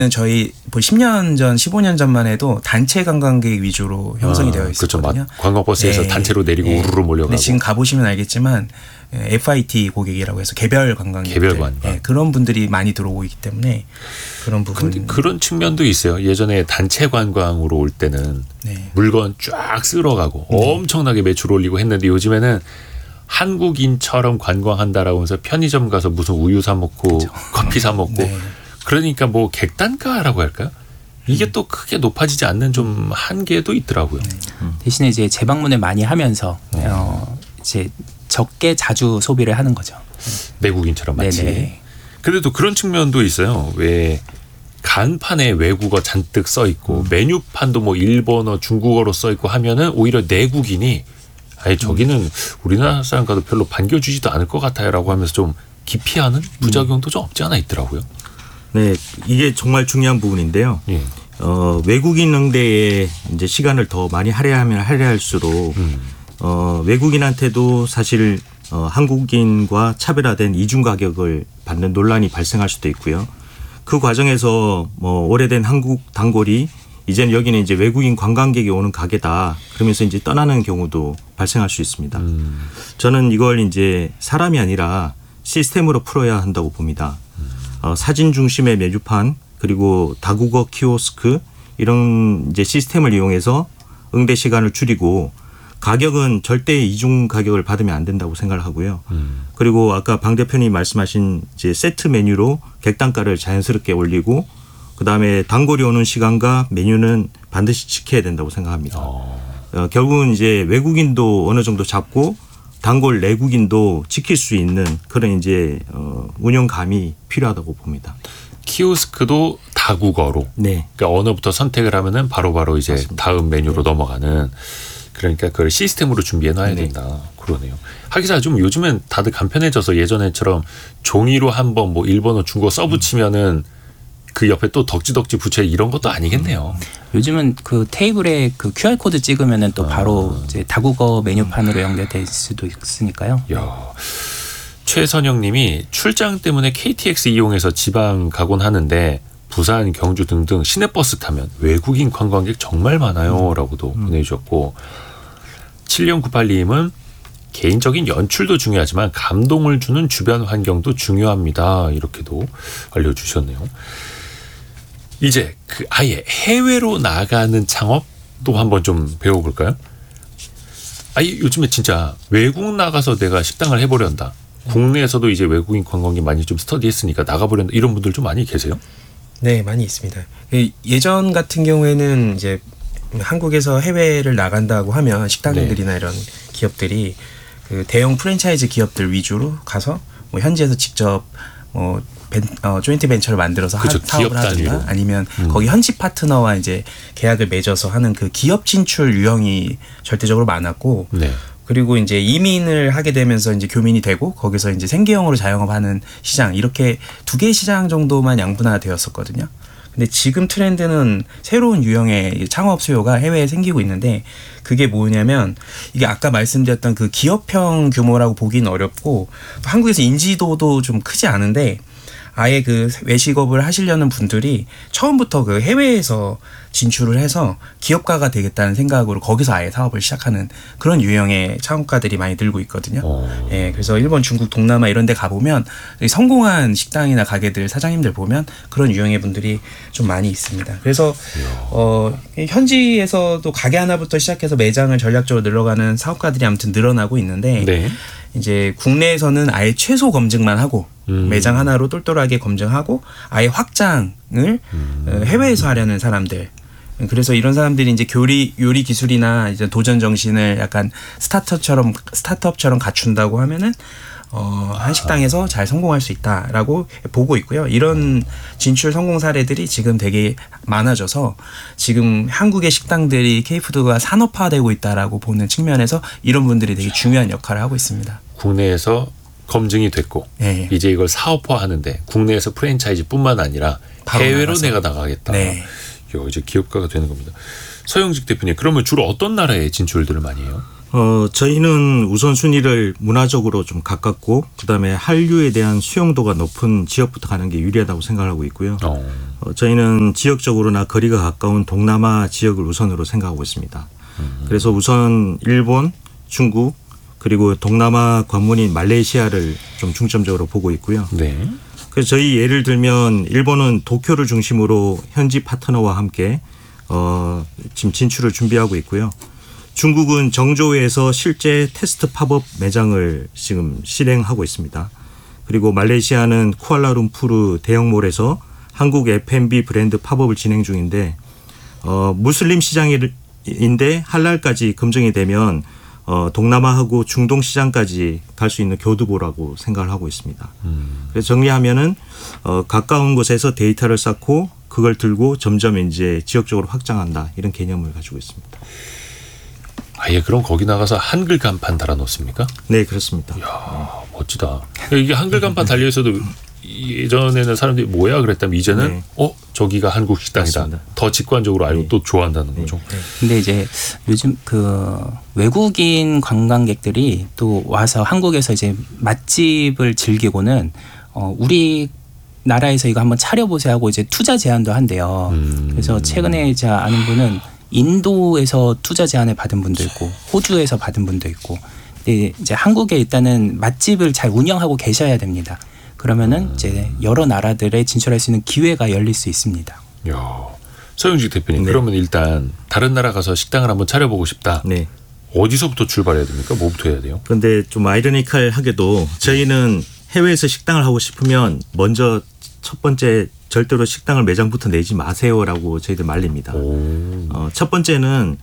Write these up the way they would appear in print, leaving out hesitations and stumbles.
저희 10년 전, 15년 전만 해도 단체 관광객 위주로 형성이 되어 있었거든요. 그렇죠. 관광버스에서 단체로 내리고 우르르 몰려가고. 근데 지금 가보시면 알겠지만 FIT 고객이라고 해서 개별 관광객들, 개별 관광. 그런 분들이 많이 들어오고 있기 때문에 그런 부분. 근데 그런 측면도 있어요. 예전에 단체 관광으로 올 때는 물건 쫙 쓸어가고 엄청나게 매출 올리고 했는데 요즘에는 한국인처럼 관광한다라고 하면서 편의점 가서 무슨 우유 사 먹고 커피 사 먹고 그러니까 뭐 객단가라고 할까요? 이게 또 크게 높아지지 않는 좀 한계도 있더라고요. 대신에 이제 재방문을 많이 하면서 이제 적게 자주 소비를 하는 거죠. 내국인처럼 마치. 네네. 그래도 그런 측면도 있어요. 왜 간판에 외국어 잔뜩 써 있고 메뉴판도 뭐 일본어, 중국어로 써 있고 하면은 오히려 내국인이 아니 저기는 우리나라 사람과도 별로 반겨주지도 않을 것 같아요라고 하면서 좀 기피하는 부작용도 좀 없지 않아 있더라고요. 네, 이게 정말 중요한 부분인데요. 외국인 응대에 이제 시간을 더 많이 할애하면 할애할수록 외국인한테도 사실 한국인과 차별화된 이중 가격을 받는 논란이 발생할 수도 있고요. 그 과정에서 뭐 오래된 한국 단골이 이제는 여기는 이제 외국인 관광객이 오는 가게다. 그러면서 이제 떠나는 경우도 발생할 수 있습니다. 저는 이걸 이제 사람이 아니라 시스템으로 풀어야 한다고 봅니다. 사진 중심의 메뉴판 그리고 다국어 키오스크 이런 이제 시스템을 이용해서 응대 시간을 줄이고 가격은 절대 이중 가격을 받으면 안 된다고 생각을 하고요. 그리고 아까 방 대표님 말씀하신 이제 세트 메뉴로 객단가를 자연스럽게 올리고 그다음에 단골이 오는 시간과 메뉴는 반드시 지켜야 된다고 생각합니다. 결국은 이제 외국인도 어느 정도 잡고 단골 내국인도 지킬 수 있는 그런 이제 운영감이 필요하다고 봅니다. 키오스크도 다국어로. 네. 그러니까 언어부터 선택을 하면은 바로바로 이제 맞습니다. 다음 메뉴로 넘어가는. 그러니까 그걸 시스템으로 준비해 놔야 된다. 그러네요. 하기사 좀 요즘엔 다들 간편해져서 예전에처럼 종이로 한번 뭐 일본어, 중국어 써붙이면은 그 옆에 또 덕지덕지 붙여 이런 것도 아니겠네요. 요즘은 그 테이블에 그 QR 코드 찍으면은 또 바로 이제 다국어 메뉴판으로 연결될 수도 있으니까요. 야, 최선영님이 출장 때문에 KTX 이용해서 지방 가곤 하는데 부산, 경주 등등 시내버스 타면 외국인 관광객 정말 많아요라고도 보내주셨고 7098님은 개인적인 연출도 중요하지만 감동을 주는 주변 환경도 중요합니다. 이렇게도 알려주셨네요. 이제 그 아예 해외로 나가는 창업도 한번 좀 배워볼까요? 아예 요즘에 진짜 외국 나가서 내가 식당을 해보려한다. 국내에서도 이제 외국인 관광객 많이 좀 스터디했으니까 나가보려한다. 이런 분들 좀 많이 계세요? 네, 많이 있습니다. 예전 같은 경우에는 이제 한국에서 해외를 나간다고 하면 식당들이나 이런 기업들이 그 대형 프랜차이즈 기업들 위주로 가서 뭐 현지에서 직접 뭐 조인트 벤처를 만들어서 사업을 하든가 아니면 거기 현지 파트너와 이제 계약을 맺어서 하는 그 기업 진출 유형이 절대적으로 많았고 그리고 이제 이민을 하게 되면서 이제 교민이 되고 거기서 이제 생계형으로 자영업하는 시장 이렇게 두 개의 시장 정도만 양분화되었었거든요. 근데 지금 트렌드는 새로운 유형의 창업 수요가 해외에 생기고 있는데 그게 뭐냐면 이게 아까 말씀드렸던 그 기업형 규모라고 보기는 어렵고 한국에서 인지도도 좀 크지 않은데 아예 그 외식업을 하시려는 분들이 처음부터 그 해외에서 진출을 해서 기업가가 되겠다는 생각으로 거기서 아예 사업을 시작하는 그런 유형의 창업가들이 많이 늘고 있거든요. 예, 그래서 일본, 중국, 동남아 이런 데 가보면 성공한 식당이나 가게들 사장님들 보면 그런 유형의 분들이 좀 많이 있습니다. 그래서 현지에서도 가게 하나부터 시작해서 매장을 전략적으로 늘려가는 사업가들이 아무튼 늘어나고 있는데 이제 국내에서는 아예 최소 검증만 하고 매장 하나로 똘똘하게 검증하고 아예 확장을 해외에서 하려는 사람들. 그래서 이런 사람들이 이제 요리 기술이나 이제 도전 정신을 약간 스타트업처럼 갖춘다고 하면은 한 식당에서 잘 성공할 수 있다라고 보고 있고요. 이런 진출 성공 사례들이 지금 되게 많아져서 지금 한국의 식당들이 K푸드가 산업화되고 있다라고 보는 측면에서 이런 분들이 되게 중요한 역할을 하고 있습니다. 국내에서 검증이 됐고 이제 이걸 사업화하는데 국내에서 프랜차이즈뿐만 아니라 해외로 나가서. 내가 나가겠다. 이제 기업가가 되는 겁니다. 서영직 대표님, 그러면 주로 어떤 나라에 진출들을 많이 해요? 저희는 우선순위를 문화적으로 좀 가깝고 그다음에 한류에 대한 수용도가 높은 지역부터 가는 게 유리하다고 생각하고 있고요. 저희는 지역적으로나 거리가 가까운 동남아 지역을 우선으로 생각하고 있습니다. 그래서 우선 일본, 중국 그리고 동남아 관문인 말레이시아를 좀 중점적으로 보고 있고요. 네. 그래서 저희 예를 들면 일본은 도쿄를 중심으로 현지 파트너와 함께 지금 진출을 준비하고 있고요. 중국은 정조에서 실제 테스트 팝업 매장을 지금 실행하고 있습니다. 그리고 말레이시아는 쿠알라룸푸르 대형몰에서 한국 F&B 브랜드 팝업을 진행 중인데 무슬림 시장인데 할랄까지 검증이 되면 동남아하고 중동 시장까지 갈 수 있는 교두보라고 생각을 하고 있습니다. 그래서 정리하면은 가까운 곳에서 데이터를 쌓고 그걸 들고 점점 이제 지역적으로 확장한다 이런 개념을 가지고 있습니다. 아예 그럼 거기 나가서 한글 간판 달아놓습니까? 네, 그렇습니다. 이야, 멋지다. 이게 한글 간판 달려 있어도 예전에는 사람들이 뭐야 그랬다면 이제는 네. 저기가 한국 식당이다. 맞습니다. 더 직관적으로 알고 네. 또 좋아한다는 거죠. 근데 이제 요즘 그 외국인 관광객들이 또 와서 한국에서 이제 맛집을 즐기고는 우리 나라에서 이거 한번 차려보세요 하고 이제 투자 제안도 한대요. 그래서 최근에 제가 아는 분은 인도에서 투자 제안을 받은 분도 있고 호주에서 받은 분도 있고. 근데 이제 한국에 일단은 맛집을 잘 운영하고 계셔야 됩니다. 그러면은 이제 여러 나라들에 진출할 수 있는 기회가 열릴 수 있습니다. 이야, 서영직 대표님, 네. 그러면 일단 다른 나라 가서 식당을 한번 차려보고 싶다. 네. 어디서부터 출발해야 됩니까? 뭐부터 해야 돼요? 그런데 좀 아이러니컬하게도 저희는 해외에서 식당을 하고 싶으면 먼저 첫 번째 절대로 식당을 매장부터 내지 마세요라고 저희들 말립니다. 첫 번째는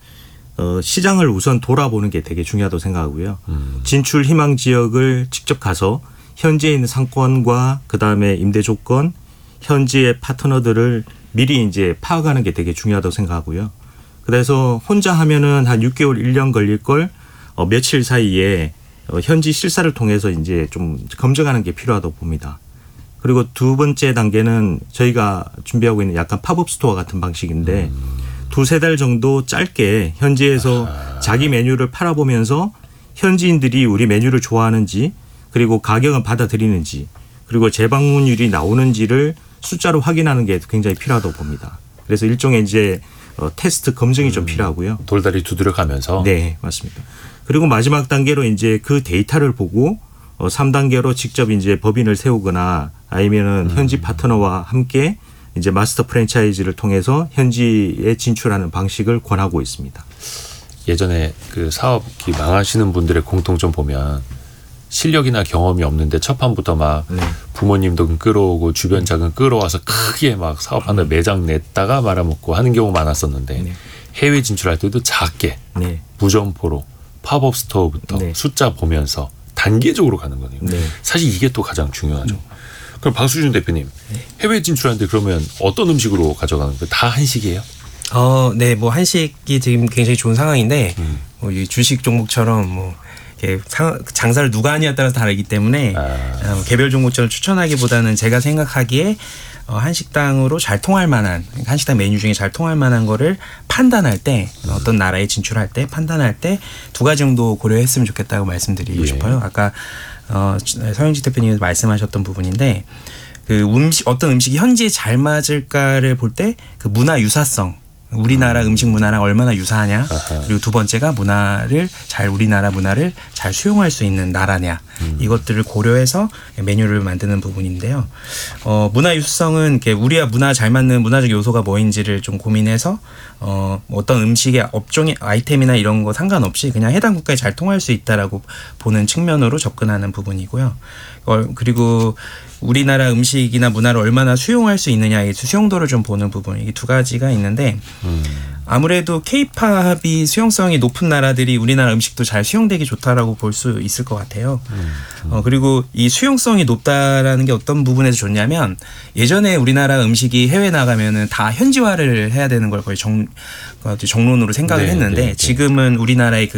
시장을 우선 돌아보는 게 되게 중요하다고 생각하고요. 진출 희망 지역을 직접 가서 현지에 있는 상권과 그다음에 임대 조건, 현지의 파트너들을 미리 이제 파악하는 게 되게 중요하다고 생각하고요. 그래서 혼자 하면은 한 6개월, 1년 걸릴 걸 며칠 사이에 현지 실사를 통해서 이제 좀 검증하는 게 필요하다고 봅니다. 그리고 두 번째 단계는 저희가 준비하고 있는 약간 팝업 스토어 같은 방식인데 두세 달 정도 짧게 현지에서 자기 메뉴를 팔아보면서 현지인들이 우리 메뉴를 좋아하는지 그리고 가격은 받아들이는지 그리고 재방문율이 나오는지를 숫자로 확인하는 게 굉장히 필요하다고 봅니다. 그래서 일종의 이제 테스트 검증이 좀 필요하고요. 돌다리 두드려 가면서. 네, 맞습니다. 그리고 마지막 단계로 이제 그 데이터를 보고 3단계로 직접 이제 법인을 세우거나 아니면은 현지 파트너와 함께 이제 마스터 프랜차이즈를 통해서 현지에 진출하는 방식을 권하고 있습니다. 예전에 그 사업이 망하시는 분들의 공통점 보면 실력이나 경험이 없는데 첫 판부터 막 부모님도 끌어오고 주변 자금 끌어와서 크게 막 사업한다 매장 냈다가 말아먹고 하는 경우 많았었는데 해외 진출할 때도 작게 무점포로 팝업 스토어부터 숫자 보면서 단계적으로 가는 거네요. 사실 이게 또 가장 중요하죠. 그럼 박수준 대표님 해외 진출하는데 그러면 어떤 음식으로 가져가는 거예요? 다 한식이에요? 네, 뭐 한식이 지금 굉장히 좋은 상황인데 뭐 이 주식 종목처럼 뭐 이렇게 장사를 누가 하냐에 따라서 다르기 때문에 개별 종목처럼 추천하기보다는 제가 생각하기에 한식당으로 잘 통할 만한 한식당 메뉴 중에 잘 통할 만한 거를 판단할 때 어떤 나라에 진출할 때 판단할 때 두 가지 정도 고려했으면 좋겠다고 말씀드리고 싶어요. 아까 서영직 대표님이 말씀하셨던 부분인데 그 어떤 음식이 현지에 잘 맞을까를 볼 때 그 문화 유사성 우리나라 음식 문화랑 얼마나 유사하냐 그리고 두 번째가 우리나라 문화를 잘 수용할 수 있는 나라냐 이것들을 고려해서 메뉴를 만드는 부분인데요. 문화 유사성은 우리와 문화 잘 맞는 문화적 요소가 뭐인지를 좀 고민해서 어떤 음식의 업종의 아이템이나 이런 거 상관없이 그냥 해당 국가에 잘 통할 수 있다라고 보는 측면으로 접근하는 부분이고요. 그리고 우리나라 음식이나 문화를 얼마나 수용할 수 있느냐 이 수용도를 좀 보는 부분 이게 두 가지가 있는데 아무래도 K-팝이 수용성이 높은 나라들이 우리나라 음식도 잘 수용되기 좋다라고 볼 수 있을 것 같아요. 그리고 이 수용성이 높다라는 게 어떤 부분에서 좋냐면 예전에 우리나라 음식이 해외 나가면은 다 현지화를 해야 되는 걸 거의 정론으로 생각을 했는데 지금은 우리나라의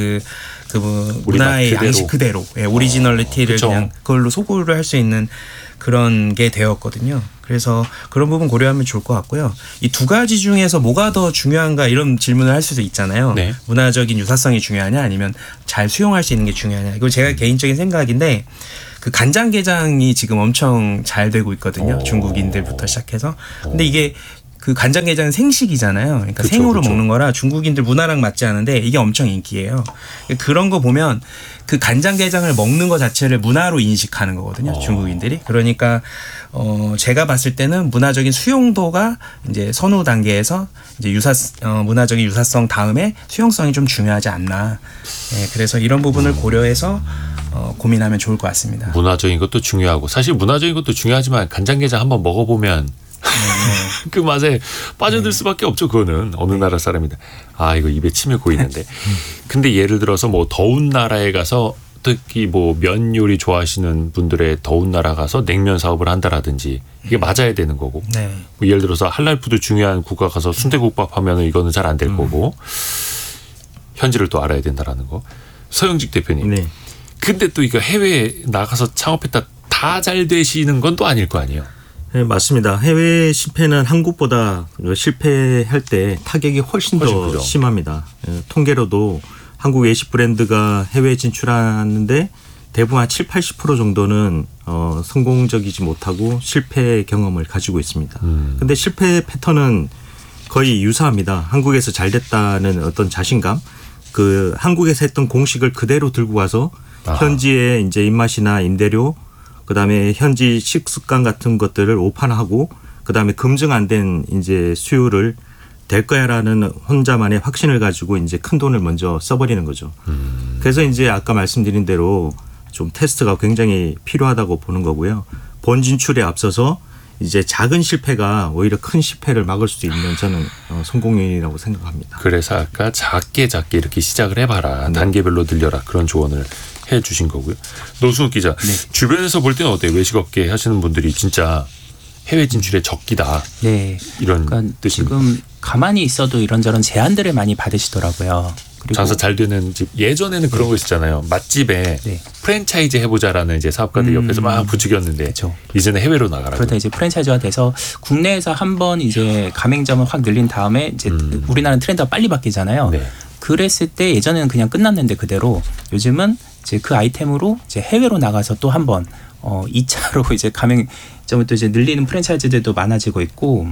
문화의 양식 그대로 오리지널리티를 그냥 그걸로 소구를 할 수 있는 그런 게 되었거든요. 그래서 그런 부분 고려하면 좋을 것 같고요. 이 두 가지 중에서 뭐가 더 중요한가 이런 질문을 할 수도 있잖아요. 네. 문화적인 유사성이 중요하냐 아니면 잘 수용할 수 있는 게 중요하냐. 이거 제가 개인적인 생각인데 그 간장게장이 지금 엄청 잘 되고 있거든요. 중국인들부터 시작해서. 근데 이게 그 간장게장은 생식이잖아요. 그러니까 그쵸, 생으로 그쵸. 먹는 거라 중국인들 문화랑 맞지 않은데 이게 엄청 인기예요. 그런 거 보면 그 간장게장을 먹는 것 자체를 문화로 인식하는 거거든요. 중국인들이. 그러니까 제가 봤을 때는 문화적인 수용도가 이제 선호 단계에서 이제 문화적인 유사성 다음에 수용성이 좀 중요하지 않나. 예, 그래서 이런 부분을 고려해서 고민하면 좋을 것 같습니다. 문화적인 것도 중요하고 사실 문화적인 것도 중요하지만 간장게장 한번 먹어보면 그 맛에 빠져들 수밖에 없죠. 그거는 어느 나라 사람이다. 아 이거 입에 침이 고이는데. 근데 예를 들어서 뭐 더운 나라에 가서 특히 뭐 면 요리 좋아하시는 분들의 더운 나라 가서 냉면 사업을 한다라든지 이게 맞아야 되는 거고. 네. 뭐 예를 들어서 할랄푸드 중요한 국가 가서 순대국밥 하면은 이거는 잘 안 될 거고 현지를 또 알아야 된다라는 거. 서영직 대표님. 네. 근데 또 이거 해외에 나가서 창업했다 다 잘 되시는 건 또 아닐 거 아니에요. 네, 맞습니다. 해외 실패는 한국보다 실패할 때 타격이 훨씬 더 훨씬 크죠. 심합니다. 통계로도 한국 외식 브랜드가 해외 진출하는데 대부분 한 7, 80% 정도는 성공적이지 못하고 실패 경험을 가지고 있습니다. 근데 실패 패턴은 거의 유사합니다. 한국에서 잘 됐다는 어떤 자신감, 그 한국에서 했던 공식을 그대로 들고 가서 현지의 이제 입맛이나 임대료, 그다음에 현지 식습관 같은 것들을 오판하고 그다음에 검증 안 된 이제 수요를 될 거야라는 혼자만의 확신을 가지고 이제 큰 돈을 먼저 써버리는 거죠. 그래서 이제 아까 말씀드린 대로 좀 테스트가 굉장히 필요하다고 보는 거고요. 본 진출에 앞서서 이제 작은 실패가 오히려 큰 실패를 막을 수 있는 저는 성공이라고 생각합니다. 그래서 아까 작게 이렇게 시작을 해봐라. 네. 단계별로 늘려라. 그런 조언을 해 주신 거고요. 노승욱 기자. 주변에서 볼 때는 어때요? 외식업계 하시는 분들이 진짜 해외 진출의 적기다. 네. 이런 그러니까 뜻입니다. 지금 가만히 있어도 이런저런 제안들을 많이 받으시더라고요. 그리고 장사 잘 되는 집. 예전에는 그런 거 있었잖아요. 맛집에 네. 프랜차이즈 해보자라는 이제 사업가들이 옆에서 막 부추겼는데 그렇죠. 이제는 해외로 나가라고. 그러다 이제 프랜차이즈가 돼서 국내에서 한번 이제 가맹점을 확 늘린 다음에 이제 우리나라는 트렌드가 빨리 바뀌잖아요. 네. 그랬을 때 예전에는 그냥 끝났는데 그대로 요즘은 이제 그 아이템으로 이제 해외로 나가서 또 한번 2차로 이제 가맹점을 또 이제 늘리는 프랜차이즈들도 많아지고 있고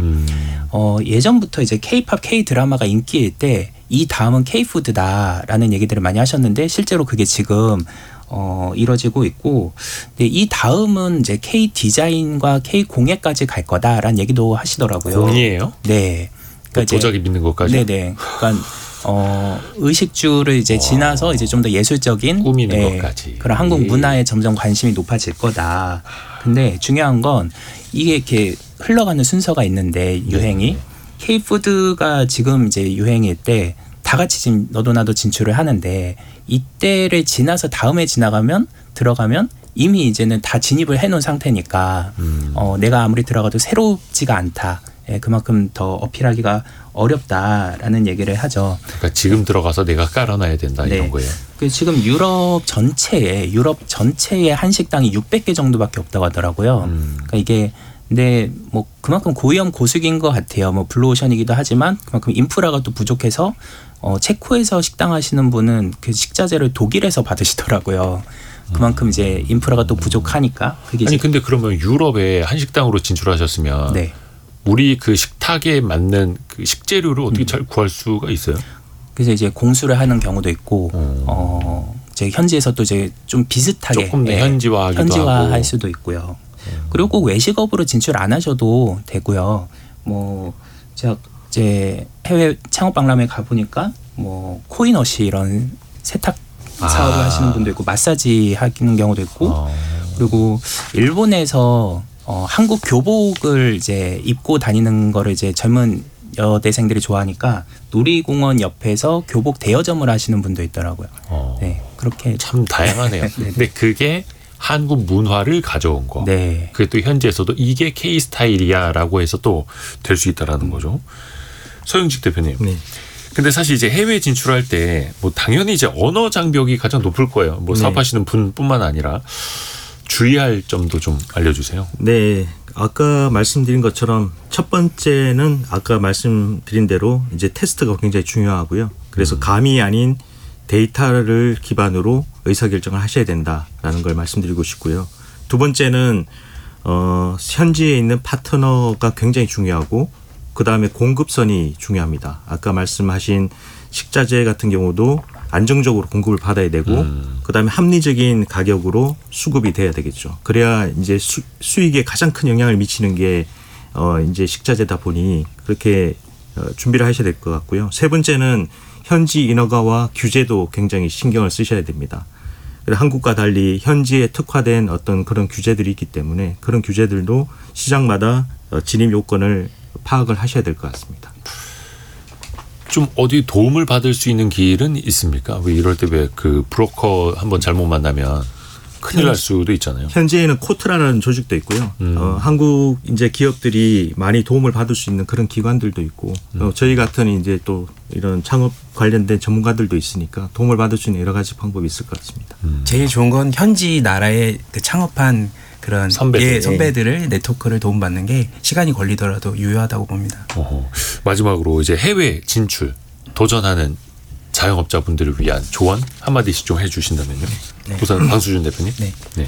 예전부터 이제 K-팝, K-드라마가 인기일 때 이 다음은 K-푸드다라는 얘기들을 많이 하셨는데 실제로 그게 지금 이뤄지고 있고 근데 이 다음은 이제 K-디자인과 K-공예까지 갈 거다라는 얘기도 하시더라고요. 공이에요? 네. 그러니까 이제 도자기 믿는 것까지. 네네. 그러니까 의식주를 이제 지나서 이제 좀 더 예술적인 꾸미는 것까지. 그런 한국 문화에 점점 관심이 높아질 거다. 근데 중요한 건 이게 이렇게 흘러가는 순서가 있는데 유행이 K-푸드가 지금 이제 유행일 때 다 같이 지금 너도 나도 진출을 하는데 이때를 지나서 다음에 들어가면 이미 이제는 다 진입을 해놓은 상태니까 내가 아무리 들어가도 새롭지가 않다. 그만큼 더 어필하기가 어렵다라는 얘기를 하죠. 그러니까 지금 들어가서 내가 깔아놔야 된다 네. 이런 거예요. 지금 유럽 전체에 한식당이 600개 정도밖에 없다고 하더라고요. 그러니까 이게 근데 뭐 그만큼 고위험 고수기인 것 같아요. 뭐 블루오션이기도 하지만 그만큼 인프라가 또 부족해서 체코에서 식당 하시는 분은 그 식자재를 독일에서 받으시더라고요. 그만큼 이제 인프라가 또 부족하니까 그게 아니 근데 그러면 유럽에 한식당으로 진출하셨으면 네. 우리 그 식탁에 맞는 그 식재료를 어떻게 잘 구할 수가 있어요? 그래서 이제 공수를 하는 경우도 있고 이제 현지에서 또 이제 좀 비슷하게 조금 더 현지화하기도 현지화할 하고. 수도 있고요. 그리고 꼭 외식업으로 진출 안 하셔도 되고요. 뭐 제가 이제 해외 창업 박람회 가 보니까 뭐 코인워시 이런 세탁 사업을 하시는 분도 있고 마사지 하는 경우도 있고 그리고 일본에서 한국 교복을 이제 입고 다니는 거를 이제 젊은 여대생들이 좋아하니까 놀이공원 옆에서 교복 대여점을 하시는 분도 있더라고요. 네, 그렇게 참 다양하네요. 근데 그게 한국 문화를 가져온 거. 네. 그게 또 현지에서도 이게 K 스타일이야라고 해서 또 될 수 있다라는 거죠. 서영직 대표님. 네. 근데 사실 이제 해외 진출할 때 뭐 당연히 이제 언어 장벽이 가장 높을 거예요. 뭐 사업하시는 분뿐만 아니라 주의할 점도 좀 알려주세요. 네, 아까 말씀드린 것처럼 첫 번째는 아까 말씀드린 대로 이제 테스트가 굉장히 중요하고요. 그래서 감이 아닌 데이터를 기반으로 의사결정을 하셔야 된다라는 걸 말씀드리고 싶고요. 두 번째는 현지에 있는 파트너가 굉장히 중요하고 그다음에 공급선이 중요합니다. 아까 말씀하신 식자재 같은 경우도 안정적으로 공급을 받아야 되고 그다음에 합리적인 가격으로 수급이 돼야 되겠죠. 그래야 이제 수익에 가장 큰 영향을 미치는 게 이제 식자재다 보니 그렇게 준비를 하셔야 될 것 같고요. 세 번째는 현지 인허가와 규제도 굉장히 신경을 쓰셔야 됩니다. 한국과 달리 현지에 특화된 어떤 그런 규제들이 있기 때문에 그런 규제들도 시장마다 진입 요건을 파악을 하셔야 될 것 같습니다. 좀 어디 도움을 받을 수 있는 길은 있습니까? 왜 이럴 때 왜 그 브로커 한번 잘못 만나면 큰일 날 수도 있잖아요. 현재에는 코트라는 조직도 있고요. 한국 이제 기업들이 많이 도움을 받을 수 있는 그런 기관들도 있고 저희 같은 이제 또 이런 창업 관련된 전문가들도 있으니까 도움을 받을 수 있는 여러 가지 방법이 있을 것 같습니다. 제일 좋은 건 현지 나라에 그 창업한 그런 선배들을 네트워크를 도움받는 게 시간이 걸리더라도 유효하다고 봅니다. 마지막으로 이제 해외 진출 도전하는 자영업자분들을 위한 조언 한마디씩 좀 해주신다면요. 네. 우선 방수준 대표님. 네. 네.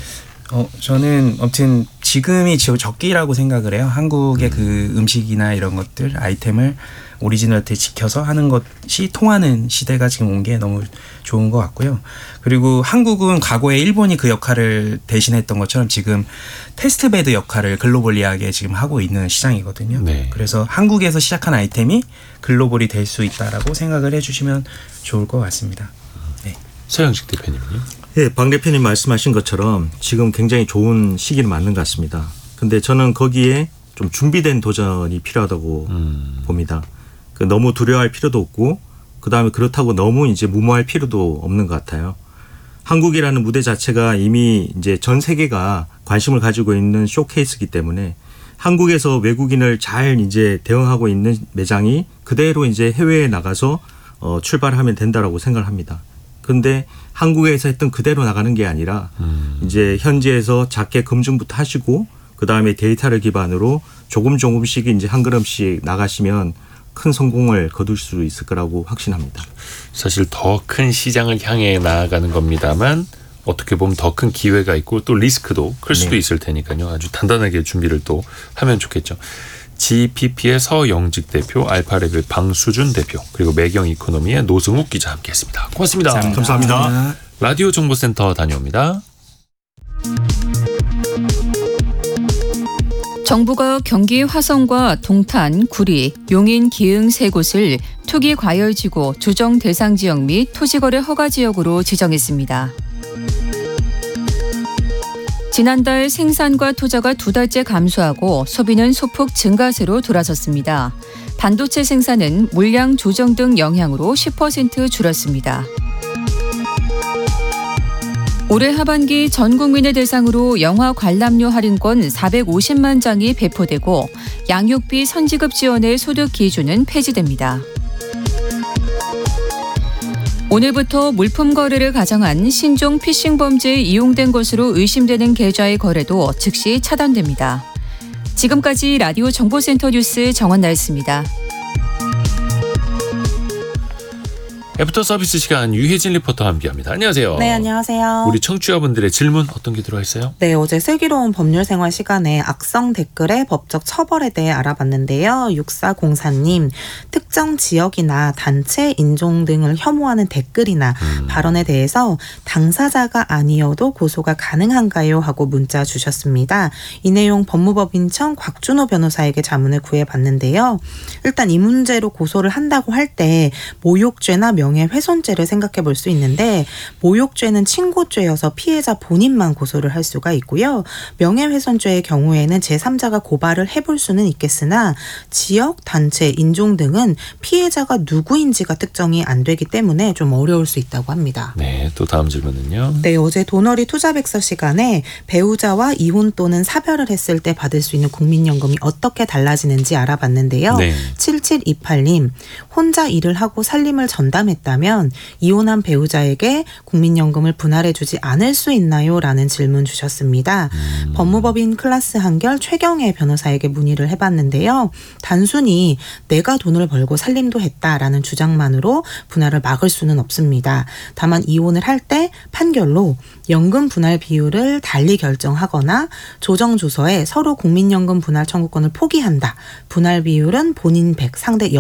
저는 아무튼 지금이 적기라고 생각을 해요. 한국의 그 음식이나 이런 것들 아이템을 오리지널리티 지켜서 하는 것이 통하는 시대가 지금 온 게 너무 좋은 것 같고요. 그리고 한국은 과거에 일본이 그 역할을 대신했던 것처럼 지금 테스트베드 역할을 글로벌리하게 지금 하고 있는 시장이거든요. 네. 그래서 한국에서 시작한 아이템이 글로벌이 될 수 있다라고 생각을 해주시면 좋을 것 같습니다. 네. 서영식 대표님은요? 네, 방 대표님 말씀하신 것처럼 지금 굉장히 좋은 시기는 맞는 것 같습니다. 근데 저는 거기에 좀 준비된 도전이 필요하다고 봅니다. 너무 두려워할 필요도 없고 그다음에 그렇다고 너무 이제 무모할 필요도 없는 것 같아요. 한국이라는 무대 자체가 이미 이제 전 세계가 관심을 가지고 있는 쇼케이스이기 때문에 한국에서 외국인을 잘 이제 대응하고 있는 매장이 그대로 이제 해외에 나가서 출발하면 된다라고 생각을 합니다. 그런데 한국에서 했던 그대로 나가는 게 아니라 이제 현지에서 작게 검증부터 하시고 그다음에 데이터를 기반으로 조금씩 이제 한 걸음씩 나가시면 큰 성공을 거둘 수 있을 거라고 확신합니다. 사실 더 큰 시장을 향해 나아가는 겁니다만 어떻게 보면 더 큰 기회가 있고 또 리스크도 클 수도 있을 테니까요. 아주 단단하게 준비를 또 하면 좋겠죠. GPP의 서영직 대표, 알파랩의 방수준 대표, 그리고 매경 이코노미의 노승욱 기자 함께했습니다. 고맙습니다. 감사합니다. 라디오 정보센터 다녀옵니다. 정부가 경기 화성과 동탄, 구리, 용인, 기흥 세 곳을 투기 과열지구 조정 대상 지역 및 토지거래 허가 지역으로 지정했습니다. 지난달 생산과 투자가 2달째 감소하고 소비는 소폭 증가세로 돌아섰습니다. 반도체 생산은 물량 조정 등 영향으로 10% 줄었습니다. 올해 하반기 전 국민을 대상으로 영화 관람료 할인권 450만 장이 배포되고 양육비 선지급 지원의 소득 기준은 폐지됩니다. 오늘부터 물품 거래를 가정한 신종 피싱 범죄에 이용된 것으로 의심되는 계좌의 거래도 즉시 차단됩니다. 지금까지 라디오 정보센터 뉴스 정원나였습니다. 애프터 서비스 시간 유혜진 리포터와 함께합니다. 안녕하세요. 네, 안녕하세요. 우리 청취자분들의 질문 어떤 게 들어와 있어요? 네, 어제 슬기로운 법률생활 시간에 악성 댓글의 법적 처벌에 대해 알아봤는데요. 6404님, 특정 지역이나 단체, 인종 등을 혐오하는 댓글이나 발언에 대해서 당사자가 아니어도 고소가 가능한가요? 하고 문자 주셨습니다. 이 내용 법무법인청 곽준호 변호사에게 자문을 구해봤는데요. 일단 이 문제로 고소를 한다고 할 때 모욕죄나 명예훼손죄를 생각해 볼 수 있는데 모욕죄는 친고죄여서 피해자 본인만 고소를 할 수가 있고요. 명예훼손죄의 경우에는 제3자가 고발을 해볼 수는 있겠으나 지역, 단체, 인종 등은 피해자가 누구인지가 특정이 안 되기 때문에 좀 어려울 수 있다고 합니다. 네, 또 다음 질문은요. 네, 어제 도너리 투자백서 시간에 배우자와 이혼 또는 사별을 했을 때 받을 수 있는 국민연금이 어떻게 달라지는지 알아봤는데요. 네. 7728님, 혼자 일을 하고 살림을 전담했다. 이혼했다면 이혼한 배우자에게 국민연금을 분할해주지 않을 수 있나요? 라는 질문 주셨습니다. 법무법인 클라스 한결 최경애 변호사에게 문의를 해봤는데요. 단순히 내가 돈을 벌고 살림도 했다라는 주장만으로 분할을 막을 수는 없습니다. 다만 이혼을 할 때 판결로 연금 분할 비율을 달리 결정하거나 조정조서에 서로 국민연금 분할 청구권을 포기한다. 분할 비율은 본인 100, 상대